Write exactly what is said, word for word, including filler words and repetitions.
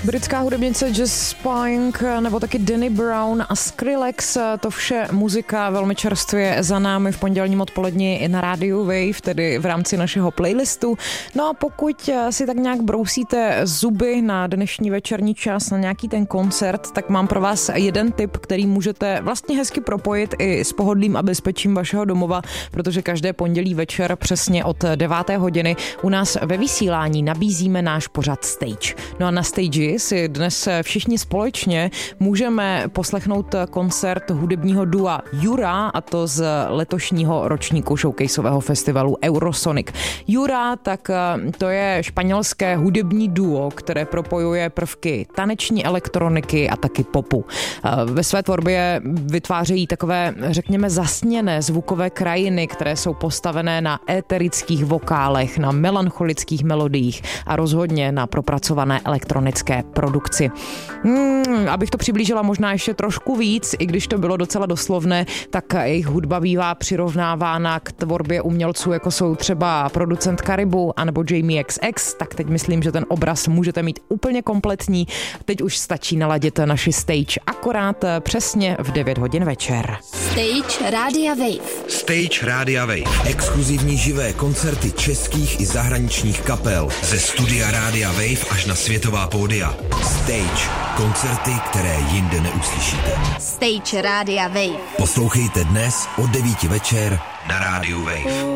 Britská hudebnice Jess Spink nebo taky Danny Brown a Skrillex, to vše muzika velmi čerstvě za námi v pondělním odpoledni i na rádiu Wave, tedy v rámci našeho playlistu. No a pokud si tak nějak brousíte zuby na dnešní večerní čas na nějaký ten koncert, tak mám pro vás jeden tip, který můžete vlastně hezky propojit i s pohodlím a bezpečím vašeho domova, protože každé pondělí večer přesně od deváté hodiny u nás ve vysílání nabízíme náš pořad Stage. No a na Stage si dnes všichni společně můžeme poslechnout koncert hudebního dua Jura, a to z letošního ročníku showcaseového festivalu Eurosonic. Jura, tak to je španělské hudební duo, které propojuje prvky taneční elektroniky a taky popu. Ve své tvorbě vytvářejí takové, řekněme, zasněné zvukové krajiny, které jsou postavené na éterických vokálech, na melancholických melodiích a rozhodně na propracované elektronické produkci. Hmm, abych to přiblížila možná ještě trošku víc, i když to bylo docela doslovné, tak jejich hudba bývá přirovnávána k tvorbě umělců, jako jsou třeba producent Karibu anebo Jamie X X, tak teď myslím, že ten obraz můžete mít úplně kompletní. Teď už stačí naladit naši Stage akorát přesně v devět hodin večer. Stage Rádia Wave. Stage Rádia Wave. Exkluzivní živé koncerty českých i zahraničních kapel ze studia Rádia Wave až na světová pódia. Stage. Koncerty, které jinde neuslyšíte. Stage Rádia Wave. Poslouchejte dnes od devíti večer na Rádiu Wave.